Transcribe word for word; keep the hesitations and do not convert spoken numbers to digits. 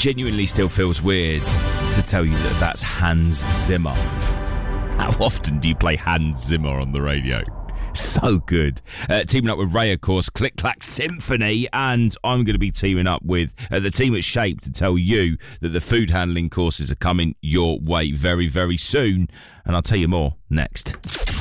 genuinely still feels weird to tell you that that's Hans Zimmer. How often do you play Hans Zimmer on the radio? So good. Uh, teaming up with Ray, of course, Click Clack Symphony, and I'm going to be teaming up with uh, the team at Shape to tell you that the food handling courses are coming your way very, very soon. And I'll tell you more next.